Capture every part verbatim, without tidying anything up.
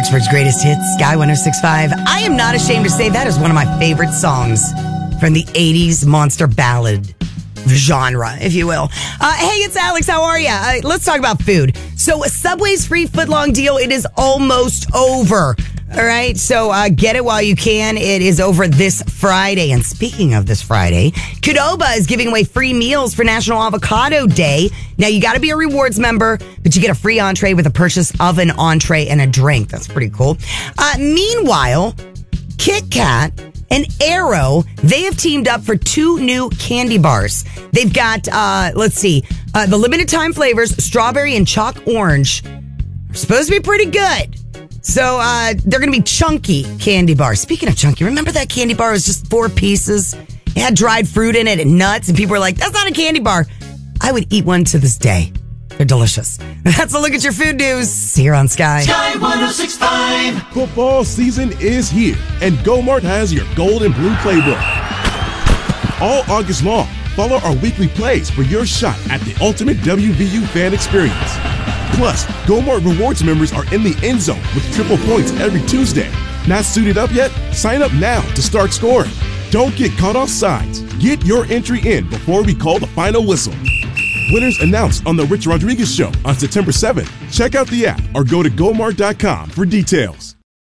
Roxford's greatest hits, Sky one oh six point five. I am not ashamed to say that is one of my favorite songs from the eighties monster ballad genre, if you will. Uh, hey, it's Alex. How are you? Uh, let's talk about food. So, Subway's free footlong deal, it is almost over. All right, so uh, get it while you can. It is over this Friday. And speaking of this Friday, Qdoba is giving away free meals for National Avocado Day. Now, you got to be a rewards member, but you get a free entree with a purchase of an entree and a drink. That's pretty cool. Uh, meanwhile, Kit Kat and Aero, they have teamed up for two new candy bars. They've got, uh, let's see, uh, the limited time flavors, strawberry and chalk orange, are supposed to be pretty good. So uh, they're going to be chunky candy bars. Speaking of chunky, remember that candy bar was just four pieces? It had dried fruit in it and nuts, and people were like, that's not a candy bar. I would eat one to this day. They're delicious. That's a look at your food news here on Sky. Sky one oh six point five. Football season is here, and GoMart has your gold and blue playbook. All August long, follow our weekly plays for your shot at the ultimate W V U fan experience. Plus, GoMart Rewards members are in the end zone with triple points every Tuesday. Not suited up yet? Sign up now to start scoring. Don't get caught off sides. Get your entry in before we call the final whistle. Winners announced on The Rich Rodriguez Show on September seventh. Check out the app or go to gomart dot com for details.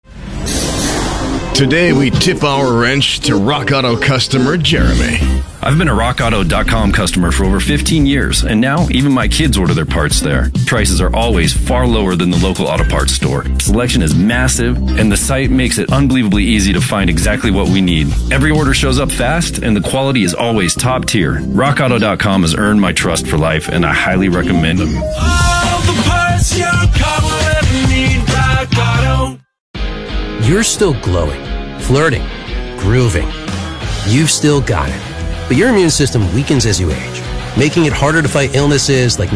Today, we tip our wrench to Rock Auto customer Jeremy. I've been a rock auto dot com customer for over fifteen years, and now even my kids order their parts there. Prices are always far lower than the local auto parts store. Selection is massive, and the site makes it unbelievably easy to find exactly what we need. Every order shows up fast, and the quality is always top tier. rock auto dot com has earned my trust for life, and I highly recommend them. All the parts your car will ever need, Rock Auto. You're still glowing, flirting, grooving. You've still got it. But your immune system weakens as you age, making it harder to fight illnesses like